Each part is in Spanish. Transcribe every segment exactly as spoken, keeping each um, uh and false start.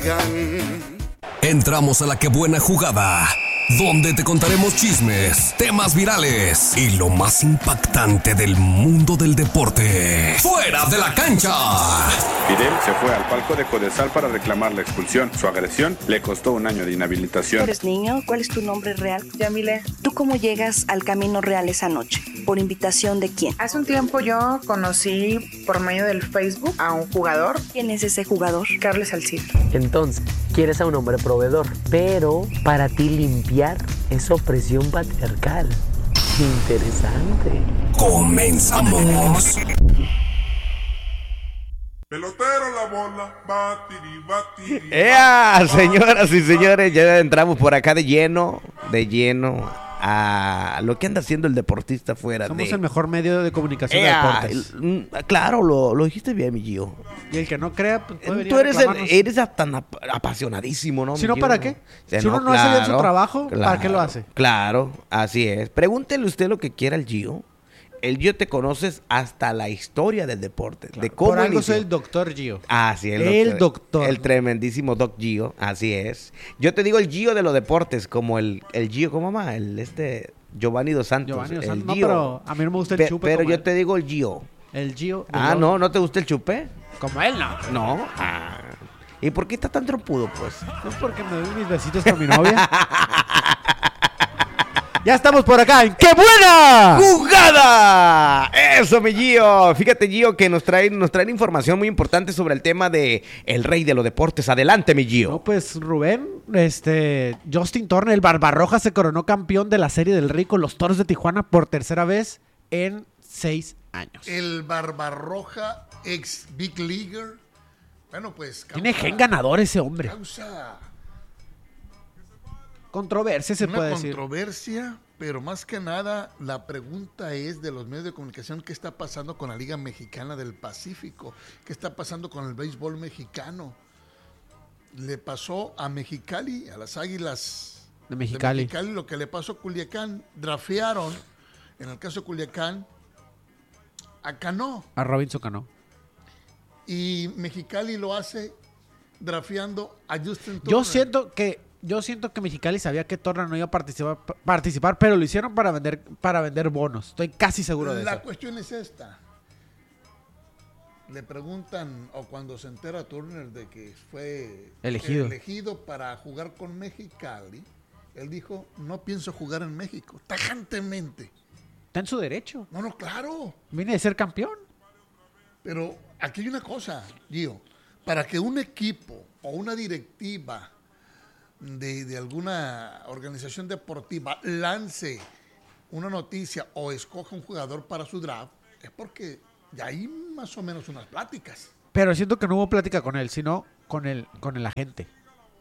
Culiacán. Entramos a la que buena jugada, donde te contaremos chismes, temas virales y lo más impactante del mundo del deporte. ¡Fuera de la cancha! Fidel se fue al palco de Codesal para reclamar la expulsión. Su agresión le costó un año de inhabilitación. ¿Eres niño? ¿Cuál es tu nombre real? Yamile. ¿Tú cómo llegas al Camino Real esa noche? ¿Por invitación de quién? Hace un tiempo yo conocí por medio del Facebook a un jugador. ¿Quién es ese jugador? Carles Salcido. Entonces, quieres a un hombre proveedor, pero para ti limpiar es opresión patriarcal. Interesante. ¡Comenzamos! Pelotero la bola, batiri, batiri. ¡Ea! Señoras y señores, ya entramos por acá de lleno, de lleno a lo que anda haciendo el deportista fuera. Somos de... el mejor medio de comunicación ¡Ea! de deportes. El, claro, lo, lo dijiste bien, mi Gio. Y el que no crea, pues puede venir Tú eres, a reclamarnos. el, eres tan ap- apasionadísimo, ¿no? Si mi no, Gio? ¿para qué? Si Si no, uno no hace bien su claro, trabajo, ¿para claro, qué lo hace? Claro, así es. Pregúntele usted lo que quiera al Gio. El Gio te conoces hasta la historia del deporte. Claro, De cómo por algo inició. soy el doctor Gio. Ah, sí, el, El doctor, doctor. El tremendísimo Doc Gio, así es. Yo te digo el Gio de los deportes, como el, el Gio, ¿cómo mamá? El este Giovanni Dos Santos. Giovanni Dos el Santos, no, Gio. pero a mí no me gusta el Pe- chupe Pero como yo él. te digo el Gio. El Gio. de Ah, Lord. no, ¿no te gusta el chupe? Como él, no. No. Ah. ¿Y por qué está tan trompudo, pues? Es porque me doy mis besitos con mi novia. Ya estamos por acá en ¡Qué buena ¡Jugada! Eso, mi Gio. Fíjate, Gio, que nos traen, nos traen información muy importante sobre el tema de el rey de los deportes. Adelante, mi Gio. No, pues Rubén, este, Justin Turner, el Barbarroja, se coronó campeón de la Serie del Rey con los Toros de Tijuana por tercera vez en seis años. El Barbarroja, ex Big Leaguer. Bueno, pues... Causa, Tiene gen ganador ese hombre. Causa Controversia, se una puede decir. controversia, pero más que nada, la pregunta es de los medios de comunicación, ¿qué está pasando con la Liga Mexicana del Pacífico? ¿Qué está pasando con el béisbol mexicano? Le pasó a Mexicali, a las Águilas De Mexicali. de Mexicali, lo que le pasó a Culiacán. Drafearon, en el caso de Culiacán, a Cano. A Robinson Cano. Y Mexicali lo hace drafeando a Justin Turner. Yo siento que yo siento que Mexicali sabía que Turner no iba a participar, participar, pero lo hicieron para vender para vender bonos. Estoy casi seguro de La eso. cuestión es esta. Le preguntan, o cuando se entera Turner de que fue Elegido. elegido para jugar con Mexicali, él dijo, no pienso jugar en México, tajantemente. Está en su derecho. No, no, claro. Viene de ser campeón. Pero aquí hay una cosa, Gio. Para que un equipo o una directiva de, de alguna organización deportiva lance una noticia o escoja un jugador para su draft, es porque ya hay más o menos unas pláticas. Pero siento que no hubo plática con él, sino con el, con el agente.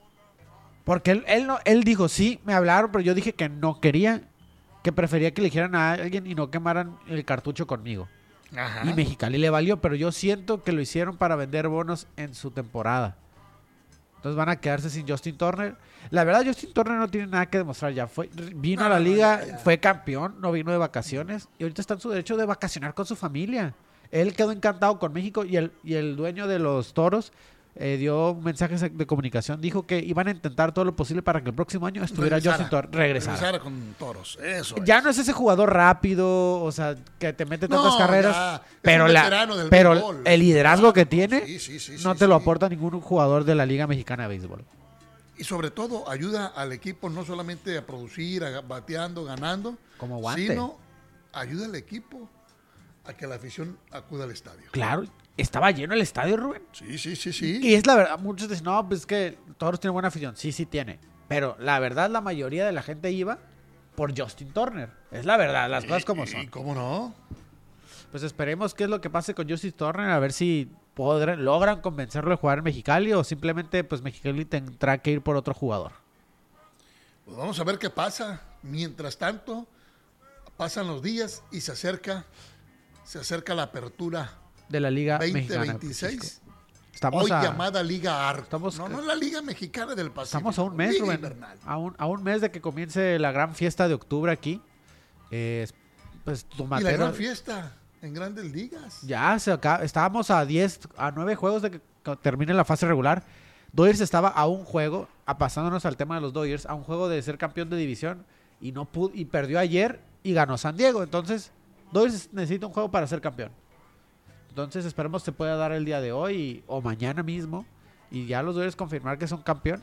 Porque él, él, no, él dijo, sí, me hablaron, pero yo dije que no quería, que prefería que eligieran a alguien y no quemaran el cartucho conmigo. Ajá. Y Mexicali le valió, pero yo siento que lo hicieron para vender bonos en su temporada. Entonces van a quedarse sin Justin Turner. La verdad, Justin Turner no tiene nada que demostrar ya. Fue, vino No, a la liga, ya, ya. fue campeón, no vino de vacaciones y ahorita está en su derecho de vacacionar con su familia. Él quedó encantado con México y el, y el dueño de los Toros eh, dio mensajes de comunicación. Dijo que iban a intentar todo lo posible para que el próximo año estuviera Regresara, Justin Turner. Regresara. regresara con Toros, eso Ya es. no es ese jugador rápido, o sea, que te mete tantas No, carreras, ya, es pero, un la, veterano del pero béisbol. el liderazgo que tiene Sí, sí, sí, no sí, te lo sí. aporta ningún jugador de la Liga Mexicana de Béisbol. Y sobre todo ayuda al equipo no solamente a producir, a bateando, ganando, Como guante. sino ayuda al equipo a que la afición acuda al estadio. Claro, estaba lleno el estadio, Rubén. Sí, sí, sí, sí. Y es la verdad, muchos dicen, no, pues es que todos tienen buena afición. Sí, sí tiene. Pero la verdad, la mayoría de la gente iba por Justin Turner. Es la verdad, las cosas como ¿Y son. cómo no? Pues esperemos qué es lo que pase con Justin Turner, a ver si podrán, logran convencerlo de jugar en Mexicali o simplemente pues Mexicali tendrá que ir por otro jugador. Pues vamos a ver qué pasa. Mientras tanto, pasan los días y se acerca, se acerca la apertura De la Liga veinte Mexicana. veintiséis. Estamos Hoy a, llamada Liga Arco. estamos- no, no es la Liga Mexicana del Pacífico. estamos a un mes, Liga Rubén. Invernal. A un, a un mes de que comience la gran fiesta de octubre aquí. Eh, pues Y la Tomatero. gran fiesta en Grandes Ligas. Ya se acaba, estábamos a diez, a nueve juegos de que co- termine la fase regular. Dodgers estaba a un juego, a pasándonos al tema de los Dodgers, a un juego de ser campeón de división y no pudo, y perdió ayer y ganó San Diego. Entonces, Dodgers necesita un juego para ser campeón. Entonces, esperemos se pueda dar el día de hoy y, o mañana mismo y ya los Dodgers confirmar que son campeones.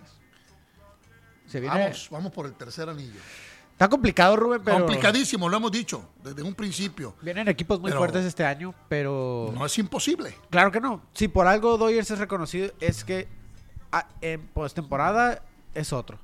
Se viene... Vamos, vamos por el tercer anillo. Está complicado, Rubén, pero... Complicadísimo, lo hemos dicho desde un principio. Vienen equipos muy pero fuertes este año, pero... No es imposible. Claro que no. Si por algo Dodgers es reconocido, es que a, en postemporada es otro.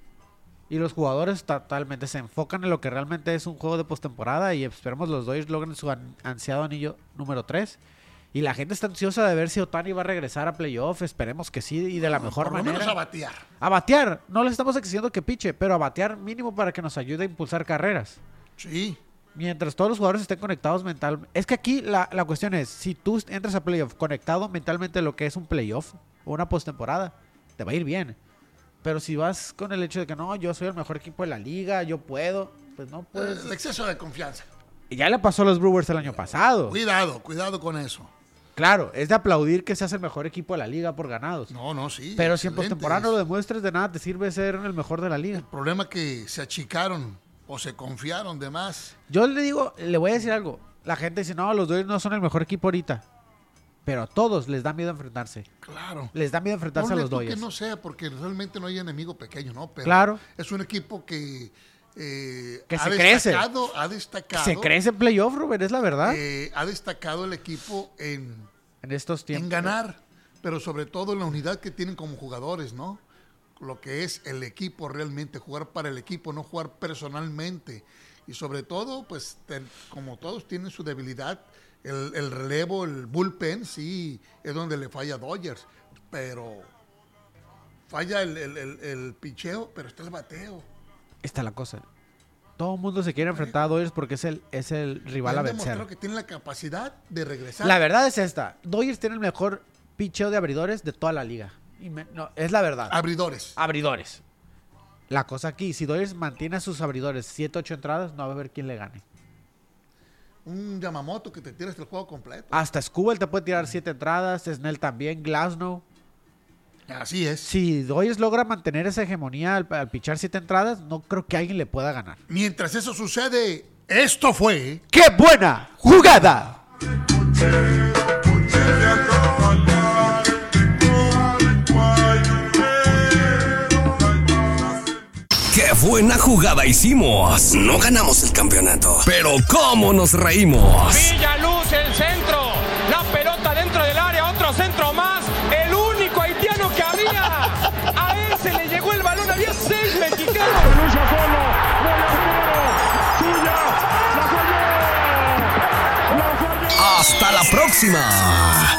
Y los jugadores totalmente se enfocan en lo que realmente es un juego de postemporada y esperemos los Dodgers logren su an- ansiado anillo número tres. Y la gente está ansiosa de ver si Ohtani va a regresar a playoff. Esperemos que sí y de la mejor por lo manera. menos a batear. A batear. No le estamos exigiendo que piche, pero a batear mínimo para que nos ayude a impulsar carreras. Sí. Mientras todos los jugadores estén conectados mentalmente. Es que aquí la, la cuestión es, si tú entras a playoff conectado mentalmente a lo que es un playoff o una postemporada, te va a ir bien. Pero si vas con el hecho de que no, yo soy el mejor equipo de la liga, yo puedo, pues no puedes. El exceso de confianza. Y ya le pasó a los Brewers el año pasado. Cuidado, cuidado con eso. Claro, es de aplaudir que seas el mejor equipo de la liga por ganados. No, no, sí. Pero si en excelente. postemporada no lo demuestres, de nada te sirve ser el mejor de la liga. El problema es que se achicaron o se confiaron de más. Yo le digo, le voy a decir algo. La gente dice, no, los Dodgers no son el mejor equipo ahorita. Pero a todos les da miedo enfrentarse. Claro. Les da miedo enfrentarse Ponle a los tú Dodgers. que no sea, porque realmente no hay enemigo pequeño, ¿no? Pero claro. Es un equipo que, eh, que ha se crece. destacado, ha destacado. Se crece en playoff, Rubén, es la verdad. Eh, ha destacado el equipo en, en estos tiempos. En ganar, pero sobre todo en la unidad que tienen como jugadores, ¿no? Lo que es el equipo realmente, jugar para el equipo, no jugar personalmente. Y sobre todo, pues, ten, como todos tienen su debilidad, el, el relevo, el bullpen, sí, es donde le falla a Dodgers. Pero falla el, el, el, el picheo, pero está el bateo. Está la cosa. Todo el mundo se quiere enfrentar a Dodgers porque es el, es el rival a vencer. Demostrado que tiene la capacidad de regresar. La verdad es esta. Dodgers tiene el mejor picheo de abridores de toda la liga. Y me, no, es la verdad. Abridores. Abridores. La cosa aquí, si Dodgers mantiene a sus abridores siete, ocho entradas, no va a haber quién le gane. Un Yamamoto que te tires el juego completo. Hasta Skubal te puede tirar siete entradas, Snell también, Glasnow. Así es. Si Dodgers logra mantener esa hegemonía al, al pichar siete entradas, no creo que alguien le pueda ganar. Mientras eso sucede, esto fue... ¡Qué buena jugada! ¡Qué buena jugada hicimos! No ganamos el campeonato, pero ¿cómo nos reímos? Villaluz, el centro, la pelota dentro del área, otro centro más, el único haitiano que había. A él se le llegó el balón, había seis mexicanos. Lucha solo, del arquero, suya, la falló, la falló. ¡Hasta la próxima!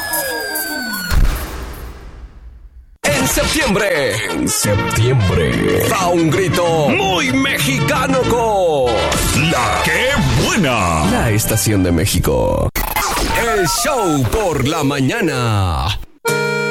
En septiembre, en septiembre, da un grito muy mexicano con La Qué Buena, la estación de México. El show por la mañana.